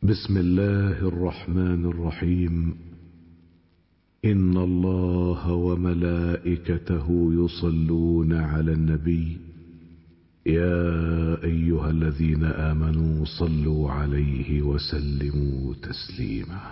بسم الله الرحمن الرحيم. إن الله وملائكته يصلون على النبي يا أيها الذين آمنوا صلوا عليه وسلموا تسليما.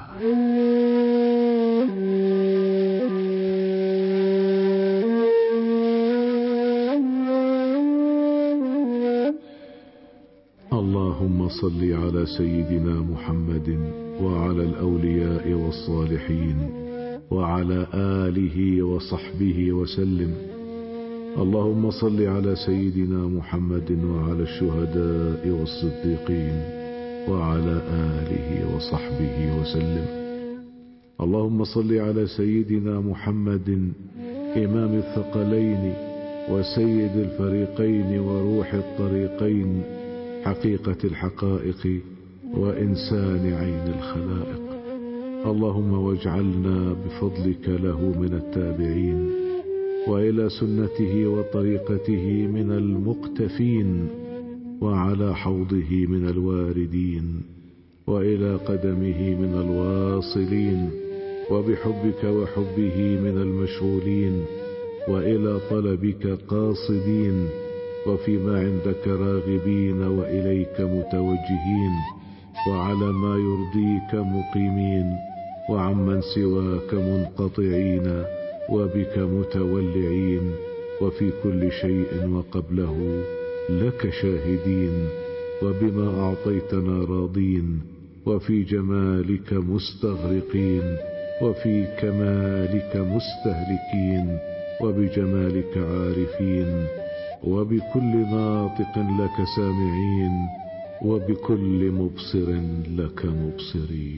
اللهم صل على سيدنا محمد وعلى الأولياء والصالحين وعلى آله وصحبه وسلم. اللهم صل على سيدنا محمد وعلى الشهداء والصديقين وعلى آله وصحبه وسلم. اللهم صل على سيدنا محمد إمام الثقلين وسيد الفريقين وروح الطريقين، حقيقة الحقائق وإنسان عين الخلائق. اللهم واجعلنا بفضلك له من التابعين، وإلى سنته وطريقته من المقتفين، وعلى حوضه من الواردين، وإلى قدمه من الواصلين، وبحبك وحبه من المشغولين، وإلى طلبك قاصدين، وفيما عندك راغبين، وإليك متوجهين، وعلى ما يرضيك مقيمين، وعمن سواك منقطعين، وبك متولعين، وفي كل شيء وقبله لك شاهدين، وبما أعطيتنا راضين، وفي جمالك مستغرقين، وفي كمالك مستهلكين، وبجمالك عارفين، وبكل ناطق لك سامعين، وبكل مبصر لك مبصرين.